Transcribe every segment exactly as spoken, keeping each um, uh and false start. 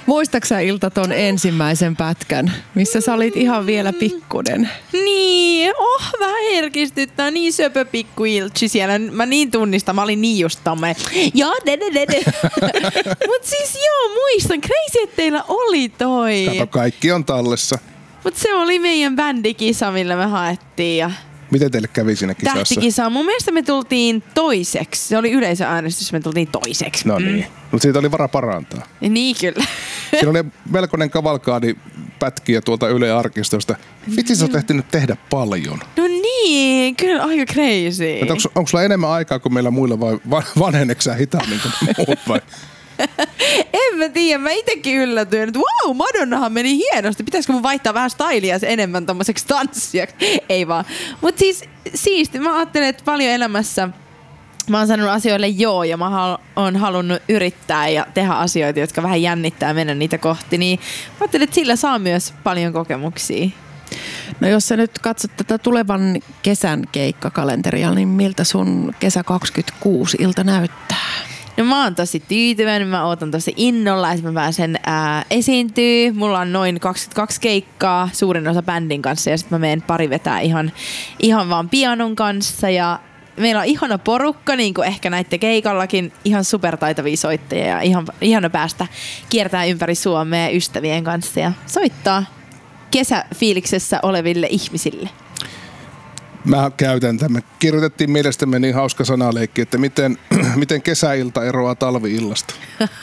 Muistatko sä Ilta ton ensimmäisen pätkän, missä sä olit ihan vielä pikkunen? Niin, oh, vähän herkistyttää, niin söpö pikku Iltsi siellä. Mä niin tunnistan, mä olin niin just tommoinen. Joo, dede dede. Mut siis joo, muistan, crazy, että teillä oli toi. Kato, kaikki on tallessa. Mut se oli meidän bändikisa, millä me haettiin ja... Miten teille kävi siinä kisassa? Tähtikisa. Mun mielestä me tultiin toiseksi. Se oli yleisöäänestys, me tultiin toiseksi. No niin. Mm. Mutta siitä oli vara parantaa. Niin kyllä. Siinä oli melkoinen kavalkaadi pätkiä tuolta Yle Arkistosta. Vitsi, sä oot ehtinyt tehdä paljon. No niin, kyllä aika crazy. Onko, onko sulla enemmän aikaa kuin meillä muilla vai vanheneeko sä hitaammin kuin muut vai? En mä tiedä, mä itekin yllätyin, että wow, Madonnahan meni hienosti. Pitäisikö mun vaihtaa vähän stylia enemmän tommoseksi tanssijaksi? Ei vaan. Mut siis siisti, mä ajattelen, että paljon elämässä mä oon sanonut asioille joo ja mä oon halunnut yrittää ja tehdä asioita, jotka vähän jännittää ja mennä niitä kohti. Niin mä ajattelen, että sillä saa myös paljon kokemuksia. No jos sä nyt katsot tätä tulevan kesän keikkakalenteria, niin miltä sun kesä kaksikymmentäkuusi ilta näyttää? No mä oon tosi tyytyväinen, mä ootan tosi innolla, että mä pääsen ää, esiintyä. Mulla on noin kaksikymmentäkaksi keikkaa, suurin osa bändin kanssa ja sitten mä menen pari vetää ihan, ihan vaan pianon kanssa. Ja meillä on ihana porukka, niin kuin ehkä näitte keikallakin, ihan supertaitavia soittajia ja ihan, ihana päästä kiertää ympäri Suomea ystävien kanssa ja soittaa kesäfiiliksessä oleville ihmisille. Mä käytän tämän. Me kirjoitettiin mielestämme niin hauska sanaleikki, että miten, miten kesäilta eroaa talvi-illasta.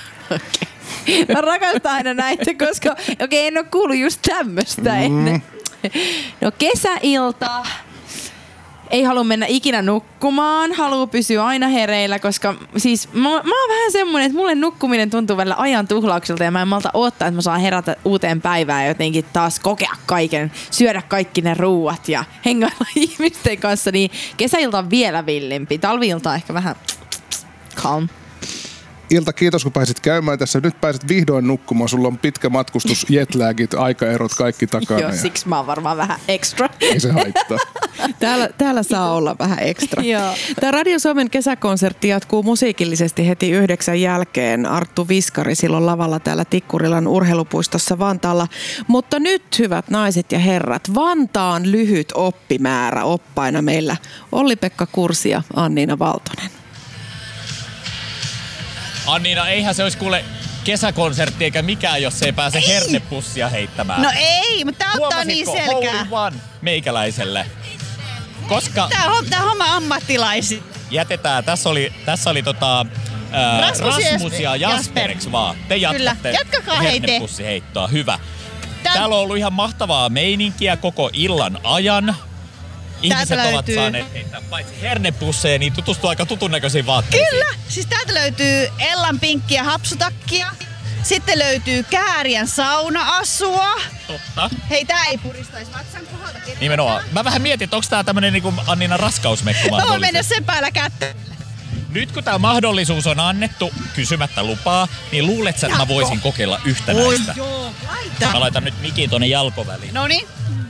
Okei. Mä rakastan aina näitä, koska okei, en ole kuullut just tämmöstä mm. ennen. No kesäilta. Ei halua mennä ikinä nukkumaan, haluaa pysyä aina hereillä, koska siis mä, mä oon vähän semmonen, että mulle nukkuminen tuntuu välillä ajan tuhlaukselta ja mä en malta odottaa, että mä saan herätä uuteen päivään ja jotenkin taas kokea kaiken, syödä kaikki ne ruuat ja hengailla ihmisten kanssa, niin kesäilta on vielä villimpi, talvi-ilta on ehkä vähän calm. Ilta, kiitos kun pääsit käymään tässä. Nyt pääset vihdoin nukkumaan. Sulla on pitkä matkustus, jetlagit, aikaerot, kaikki takana. Joo, siksi mä oon varmaan vähän extra. Ei se haittaa. Täällä, täällä saa olla vähän ekstra. Tämä Radio Suomen kesäkonsertti jatkuu musiikillisesti heti yhdeksän jälkeen. Arttu Viskari silloin lavalla täällä Tikkurilan urheilupuistossa Vantaalla. Mutta nyt, hyvät naiset ja herrat, Vantaan lyhyt oppimäärä oppaina meillä Olli-Pekka Kursi ja Anniina Valtonen. Anniina, eihän se olisi kuule kesäkonsertti eikä mikään, jos ei pääse ei. hernepussia heittämään. No ei, mutta tää ottaa niin selkää. Hole meikäläiselle. Koska... Tää on, tää on homma ammattilaisi. Jätetään. Tässä oli, tässä oli tota, ää, Rasmus, Rasmus ja Jaspereks vaan. Te jatkatte hernepussiheittoa. Hyvä. Tän... Täällä on ollut ihan mahtavaa meininkiä koko illan ajan. Ihmiset täältä ovat löytyy... saaneet heittää paitsi hernepusseja, niin tutustua aika tutun näköisiin vaatteisiin. Kyllä! Siis täältä löytyy Ellan pinkkiä hapsutakkia. Sitten löytyy Kääriän sauna-asua. Totta. Hei, tää ei puristaisi vatsan kohdalta. Nimenomaan. Mä vähän mietin, että onko tää tämmönen niinku Anniina raskausmekko mahdollisesti. Mä voin mennä sen päällä kättä. Nyt kun tää mahdollisuus on annettu kysymättä lupaa, niin luulet sä, että mä voisin kokeilla yhtä näistä? Joo, laita. Mä laitan nyt mikin tonne jalkoväliin. Noniin.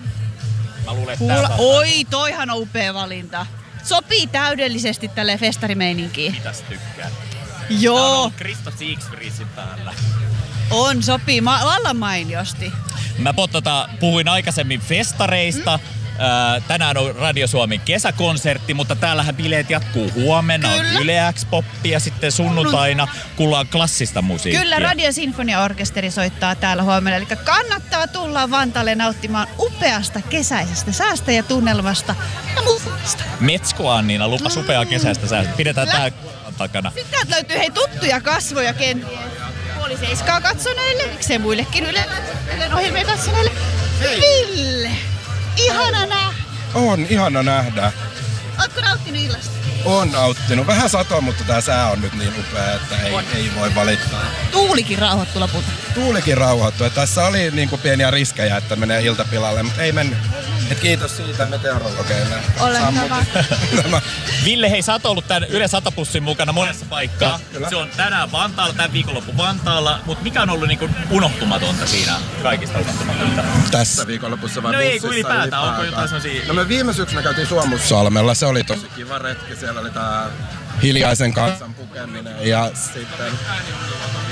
Mä luulen, että Kuula, oi, toihan on upea valinta. Sopii täydellisesti tälle festarimeininkiin. Mitäs tykkään? Joo. Tää on ollut Krista Siegfriesin päällä. On, sopii. Ma- vallan mainiosti. Mä tota, puhuin aikaisemmin festareista. Mm. Äh, tänään on Radio Suomen kesäkonsertti, mutta täällähän bileet jatkuu huomenna. Kyllä. On Yle X-poppi ja sitten sunnuntaina kuullaan klassista musiikkia. Kyllä, Radio Sinfonia-orkesteri soittaa täällä huomenna. Eli kannattaa tulla Vantaalle nauttimaan upeasta kesäisestä säästä ja tunnelmasta ja muusta. Metsko Anniina lupas mm. upeaa kesäistä säästä. Pidetään Lä- tää takana. Sitten täältä löytyy hei tuttuja kasvoja kenties. Puoli seiskaa katsoneille, miksei muillekin Yle, Ylen ohjelmia katsoneille. Hei. Ville! Ihana nähdä. On, ihana nähdä. Ootko nauttinut illasta? On nauttinut. Vähän satoa, mutta tää sää on nyt niin upea, että ei, ei voi valittaa. Tuulikin rauhoittu lopulta. Tuulikin rauhoittu. Tässä oli niinku pieniä riskejä, että menee iltapilalle, mutta ei mennyt. Et kiitos siitä meteorologeille. Ole hyvä. Ville, hei, sä oot ollut tän Yle Satapussin mukana monessa paikkaa. Se on tänään Vantaalla, tän viikonloppu Vantaalla. Mutta mikä on ollut niinku unohtumatonta siinä kaikista unohtumatonta? Tässä viikonlopussa vai no bussissa? ei, kun ylipäätään. ylipäätään. Onko jotain sellaisia... No me viime syksynä käytiin Suomussalmella. Se oli tosi kiva retki. Siellä oli tää hiljaisen kansan pukeminen ja sitten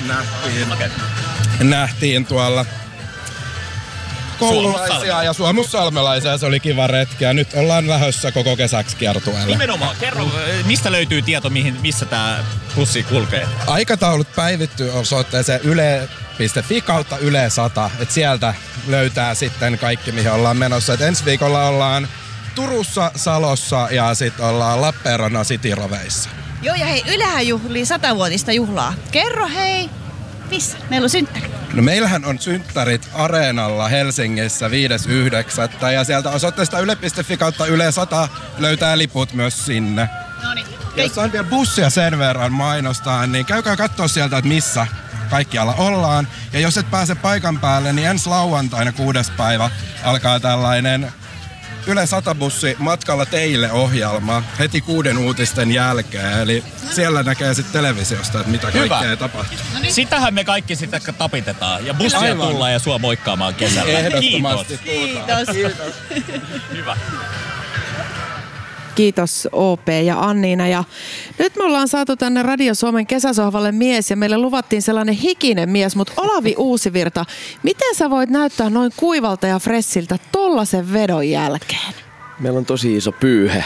nähtiin, nähtiin tuolla koululaisia ja suomussalmelaisia. Se oli kiva retki ja nyt ollaan lähdössä koko kesäksi kiertueelle. Nimenomaan. Kerro, mistä löytyy tieto, mihin, missä tämä bussi kulkee? Aikataulut päivittyy osoitteeseen yle piste fi kautta yle sata. Et sieltä löytää sitten kaikki, mihin ollaan menossa. Et ensi viikolla ollaan Turussa, Salossa ja sitten ollaan Lappeenrannan City-roveissa. Joo, ja hei, Ylehän juhlii satavuotista juhlaa. Kerro hei, missä? Meillä on synttäri. No meillähän on synttärit Areenalla Helsingissä viides yhdeksättä ja sieltä osoitteesta yle piste fi kautta yle sata löytää liput myös sinne. Noniin. Jos on vielä bussia sen verran mainostaa, niin käykää katsoa sieltä, että missä kaikkialla ollaan. Ja jos et pääse paikan päälle, niin ensi lauantaina kuudes päivä alkaa tällainen Yle sata-bussi matkalla teille -ohjelma heti kuuden uutisten jälkeen. Eli siellä näkee sitten televisiosta, että mitä Hyvä. kaikkea tapahtuu. No niin. Sitähän me kaikki sitten tapitetaan. Ja bussia Aivan. tullaan ja sua moikkaamaan kesällä. Ehdottomasti. Kiitos. Kiitos. Hyvä. Kiitos O P ja Anniina. Ja nyt me ollaan saatu tänne Radio Suomen kesäsohvalle mies ja meille luvattiin sellainen hikinen mies, mutta Olavi Uusivirta, miten sä voit näyttää noin kuivalta ja fressiltä tollasen vedon jälkeen? Meillä on tosi iso pyyhe.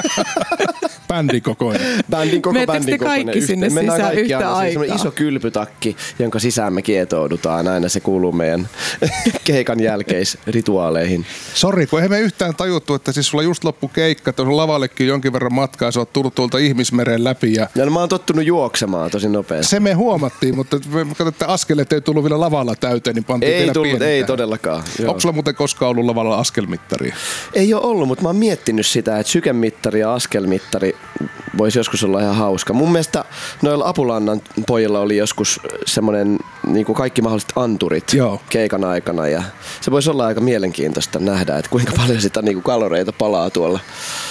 Bändin kokoinen. Bändin koko Menettekö bändin te kaikki kokoinen. sinne Yhteen. Mennään sisään kaikki yhtä aina. Se on aikaa? iso kylpytakki, jonka sisään me kietoudutaan. Aina se kuuluu meidän keikan jälkeisrituaaleihin. Sori, kun eihän me yhtään tajuttu, että siis sulla just loppu keikka, tuossa lavallekin jonkin verran matkaa, sä oot tullut tuolta ihmismeren läpi. Ja Ja no, mä oon tottunut juoksemaan tosi nopeasti. se me huomattiin, mutta me katsotaan, että askeleet ei tullut vielä lavalla täyteen, niin pantiin Ei vielä tullut, pieni ei tähän. todellakaan. Joo. Onko sulla muuten koskaan ollut lavalla askelmittaria? Ei ole ollut, mutta mä oon miettinyt sitä, että sykemittari ja askelmittari voisi joskus olla ihan hauska. Mun mielestä noilla Apulannan pojilla oli joskus semmoinen niin kuin kaikki mahdolliset anturit Joo. keikan aikana. Ja se voisi olla aika mielenkiintoista nähdä, että kuinka paljon sitä niin kuin kaloreita palaa tuolla.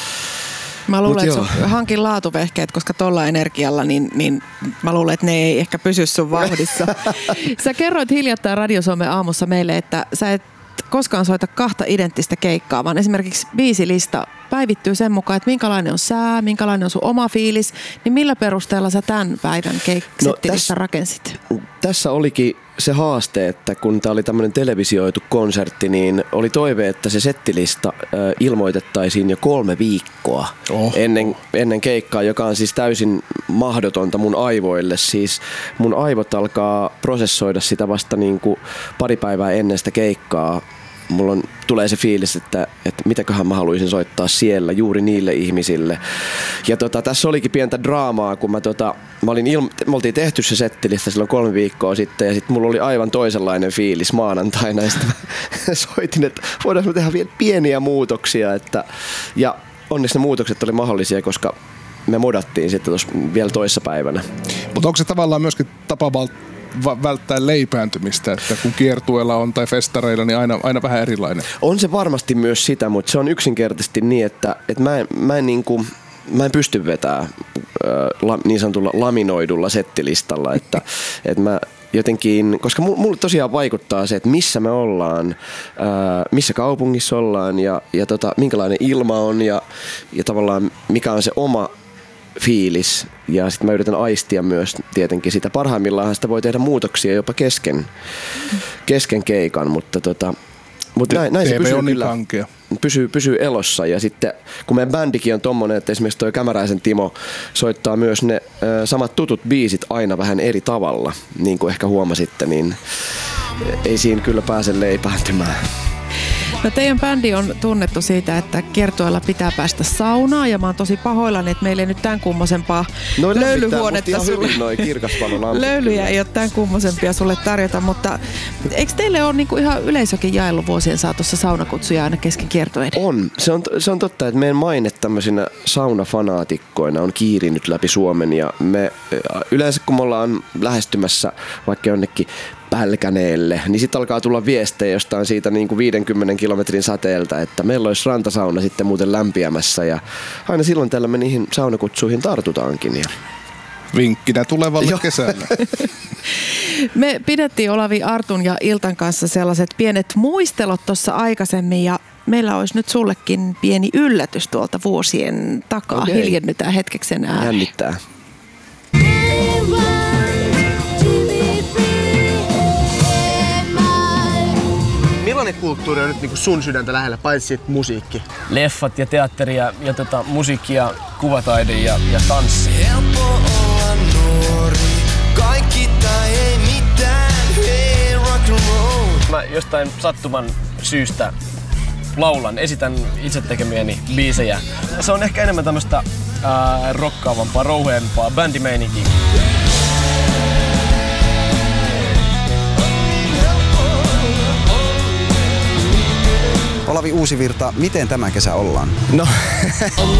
Mä luulen, Mut että joo. sun hankin laatuvehkeet, koska tuolla energialla, niin, niin mä luulen, että ne ei ehkä pysy sun vauhdissa. Sä kerroit hiljattain Radio Suomen aamussa meille, että sä et koskaan soita kahta identtistä keikkaa, vaan esimerkiksi biisilista päivittyy sen mukaan, että minkälainen on sää, minkälainen on sun oma fiilis, niin millä perusteella sä tämän päivän keiksettilistä No, rakensit? Tässä olikin se haaste, että kun tämä oli tämmöinen televisioitu konsertti, niin oli toive, että se settilista äh, ilmoitettaisiin jo kolme viikkoa Oh. ennen, ennen keikkaa, joka on siis täysin mahdotonta mun aivoille. Siis mun aivot alkaa prosessoida sitä vasta niin kuin pari päivää ennen sitä keikkaa. Mulla on, tulee se fiilis, että, että mitäköhän mä haluaisin soittaa siellä juuri niille ihmisille. Ja tota, tässä olikin pientä draamaa, kun mä, tota, mä olin ilmo- me oltiin tehty se settilistä silloin kolme viikkoa sitten ja sitten mulla oli aivan toisenlainen fiilis maanantaina. Ja sitten mä soitin, että voidaanko me tehdä vielä pieniä muutoksia. Että, ja onneksi ne muutokset oli mahdollisia, koska me modattiin sitten tuossa vielä toissa päivänä. Mutta onko se tavallaan myöskin tapa val- va- välttää leipääntymistä, että kun kiertueella on tai festareilla, niin aina, aina vähän erilainen? On se varmasti myös sitä, mutta se on yksinkertaisesti niin, että, että mä en, mä en, niin kuin, mä en pysty vetämään äh, niin sanotulla laminoidulla settilistalla, että, että mä jotenkin, koska mulle tosiaan vaikuttaa se, että missä me ollaan, ää, missä kaupungissa ollaan ja, ja tota, minkälainen ilma on ja, ja tavallaan mikä on se oma fiilis. Ja sitten mä yritän aistia myös tietenkin sitä. Parhaimmillaan sitä voi tehdä muutoksia jopa kesken, kesken keikan, mutta tota, mutta näin, näin se pysyy kyllä. Pysyy, pysyy elossa ja sitten kun meidän bändikin on tommonen, että esimerkiksi toi Kämäräisen Timo soittaa myös ne ö, samat tutut biisit aina vähän eri tavalla, niin kuin ehkä huomasitte, niin ei siinä kyllä pääse leipääntymään. No teidän bändi on tunnettu siitä, että kiertueella pitää päästä saunaan ja mä oon tosi pahoillani, että meillä ei nyt tämän kummosempaa no, löylyhuonetta sulle. Löylyjä ei ole tämän kummosempia sulle tarjota, mutta eikö teille ole niinku ihan yleisökin jaellut vuosien saatossa saunakutsuja aina kesken kiertueiden? On. Se on, se on totta, että meidän maine tämmöisinä saunafanaatikkoina on kiirinyt läpi Suomen ja me yleensä kun me ollaan lähestymässä vaikka jonnekin Pälkäneelle, niin sitten alkaa tulla viestejä jostain siitä niin kuin viidenkymmenen kilometrin säteeltä, että meillä olisi rantasauna sitten muuten lämpiämässä ja aina silloin tällä me niihin saunakutsuihin tartutaankin. Ja vinkkinä tulevalle Joo. kesällä. Me pidettiin Olavi, Artun ja Iltan kanssa sellaiset pienet muistelot tuossa aikaisemmin ja meillä olisi nyt sullekin pieni yllätys tuolta vuosien takaa. Okay. Hiljennytään hetkeksi ääneen. Jännittää. millainen kulttuuri on nyt niinku sun sydäntä lähellä, paitsi sit musiikki? Leffat ja teatteri ja, ja tota, musiikki ja kuvataide ja, ja tanssi. Helppo olla nuori, kaikki tai ei mitään, hey rock and roll. Mä jostain sattuman syystä laulan, esitän itse tekemiäni biisejä. Se on ehkä enemmän tämmöstä ää, rokkaavampaa, rouheempaa bändimeininkiä. Olavi Uusivirta, miten tämä kesä ollaan? No